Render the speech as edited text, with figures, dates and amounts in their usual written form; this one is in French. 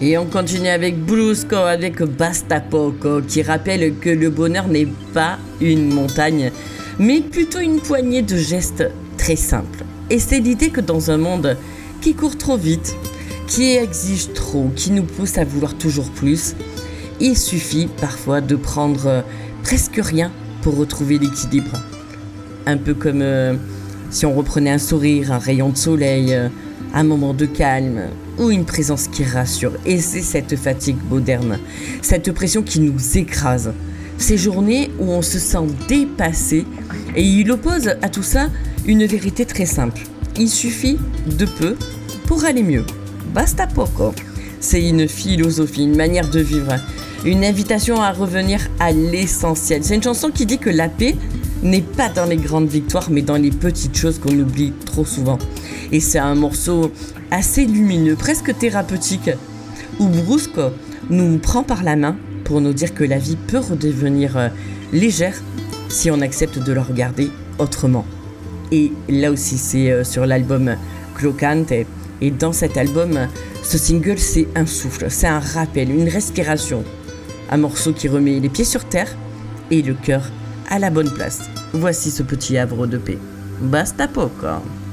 Et on continue avec Brusco, avec Basta Poco, qui rappelle que le bonheur n'est pas une montagne, mais plutôt une poignée de gestes très simples. Et c'est l'idée que dans un monde qui court trop vite, qui exige trop, qui nous pousse à vouloir toujours plus, il suffit parfois de prendre presque rien pour retrouver l'équilibre. Un peu comme si on reprenait un sourire, un rayon de soleil, un moment de calme ou une présence qui rassure. Et c'est cette fatigue moderne, cette pression qui nous écrase. Ces journées où on se sent dépassé, et il oppose à tout ça une vérité très simple. Il suffit de peu pour aller mieux. Basta poco. C'est une philosophie, une manière de vivre, une invitation à revenir à l'essentiel. C'est une chanson qui dit que la paix n'est pas dans les grandes victoires, mais dans les petites choses qu'on oublie trop souvent. Et c'est un morceau assez lumineux, presque thérapeutique, où Brusco nous prend par la main pour nous dire que la vie peut redevenir légère si on accepte de la regarder autrement. Et là aussi, c'est sur l'album Crocante. Et dans cet album, ce single, c'est un souffle, c'est un rappel, une respiration. Un morceau qui remet les pieds sur terre et le cœur à la bonne place. Voici ce petit havre de paix. Basta poco.